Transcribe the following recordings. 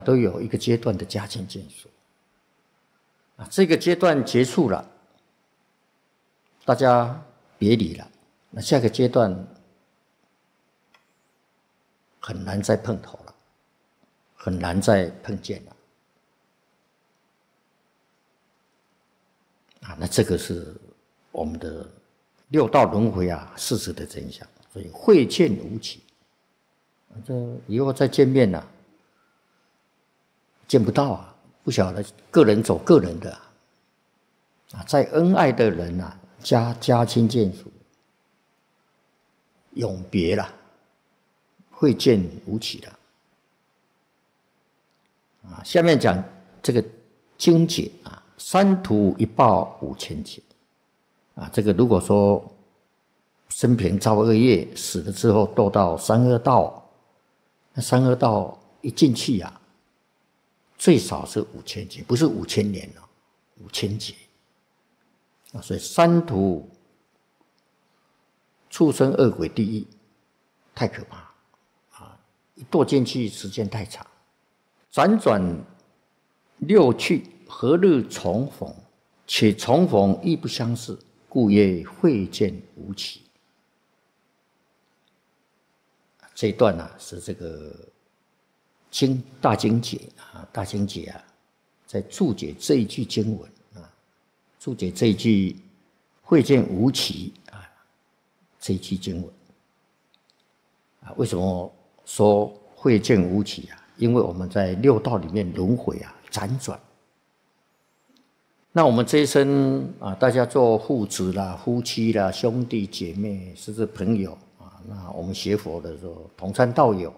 都有一个阶段的加减见所。这个阶段结束了，大家别离了，那下个阶段很难再碰头了，很难再碰见了。那这个是我们的六道轮回事实的真相。所以会见无期，这以后再见面见不到不晓得个人走个人的再恩爱的人家亲眷属永别了，会见无期了。下面讲这个经解三途一报5000劫这个如果说生平造恶业，死了之后堕到三恶道，那三恶道一进去最少是5000劫，不是5000年5000劫所以三途畜生恶鬼地狱太可怕一堕进去时间太长。辗转六趣，何日重逢？且重逢亦不相识，故曰会见无期。这一段是这个大经解大经解在注解这一句经文注解这一句会见无期这一句经文为什么说会见无期因为我们在六道里面轮回辗转。那我们这一生大家做父子啦、夫妻啦、兄弟姐妹，甚至朋友那我们学佛的时候同参道友，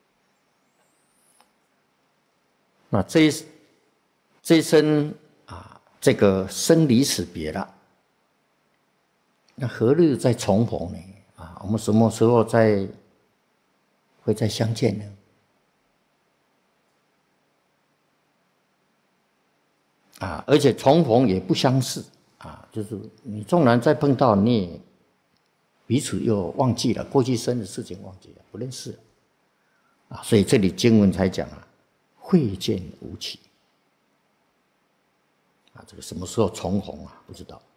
那这一生这个生离死别了，那何日再重逢呢？我们什么时候会再相见呢？而且重逢也不相识就是你纵然再碰到，你也彼此又忘记了过去生的事情，忘记了，不认识了所以这里经文才讲会见无期这个什么时候重逢不知道。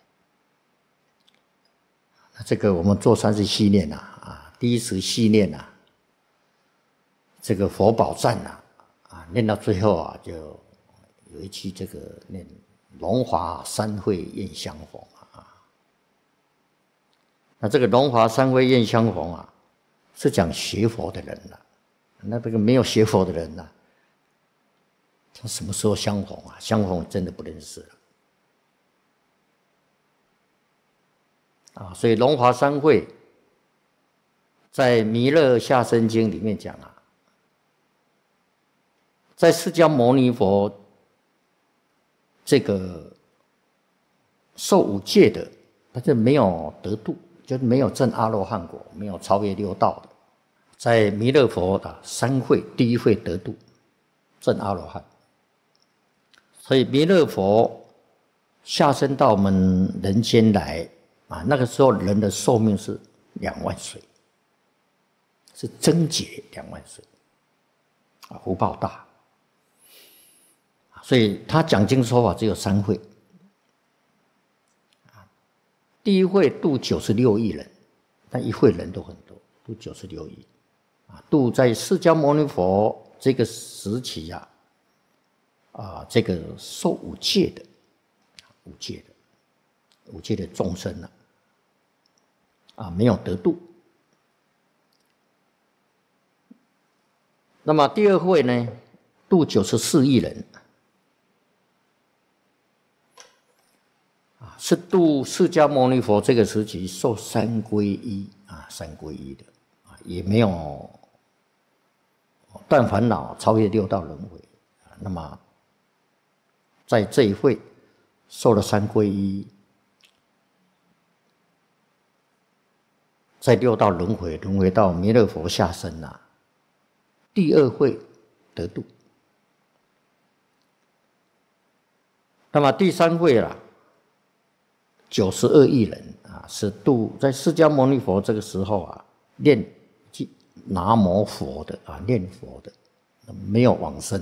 那这个我们做30念第一时系念这个佛宝赞念到最后就有一句这个念龙华三会宴相逢那这个龙华三会宴相逢是讲学佛的人那这个没有学佛的人他什么时候相逢相逢真的不认识了所以龙华三会在弥勒下生经里面讲在释迦牟尼佛这个受五戒的，他就没有得度，就是没有证阿罗汉果，没有超越六道的，在弥勒佛的三会第一会得度，证阿罗汉。所以弥勒佛下生到我们人间来那个时候人的寿命是2万岁，是增劫2万岁福报大。所以他讲经说法只有3会，第一会度96亿人，但一会人都很多，度96亿度在释迦牟尼佛这个时期这个受五戒的众生没有得度。那么第二会呢，度94亿人是度释迦牟尼佛这个时期受三皈依三皈依的也没有断烦恼，超越六道轮回那么在这一会受了三皈依，在六道轮回到弥勒佛下生第二会得度。那么第三会92亿人是度在释迦牟尼佛这个时候念南无佛的念佛的，没有往生